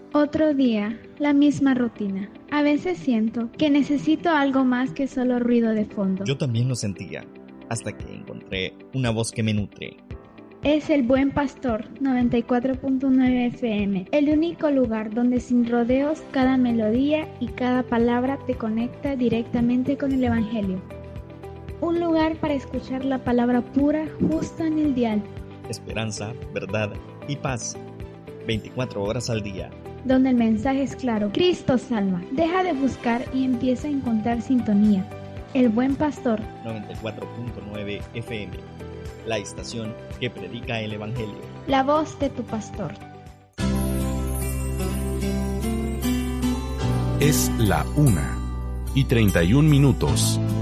Otro día, la misma rutina. A veces siento que necesito algo más que solo ruido de fondo. Yo también lo sentía, hasta que encontré una voz que me nutre. Es el Buen Pastor 94.9 FM, el único lugar donde sin rodeos cada melodía y cada palabra te conecta directamente con el Evangelio. Un lugar para escuchar la palabra pura justo en el dial. Esperanza, verdad y paz. 24 horas al día. Donde el mensaje es claro. Cristo salva. Deja de buscar y empieza a encontrar sintonía. El Buen Pastor 94.9 FM. La estación que predica el Evangelio. La voz de tu pastor. Es la 1:31.